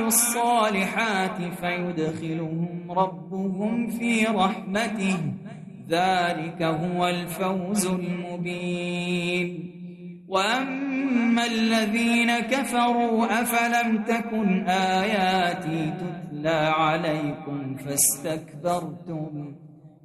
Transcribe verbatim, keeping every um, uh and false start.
وعملوا الصالحات فيدخلهم ربهم في رحمته ذلك هو الفوز المبين. وأما الذين كفروا أفلم تكن آياتي تتلى عليكم فاستكبرتم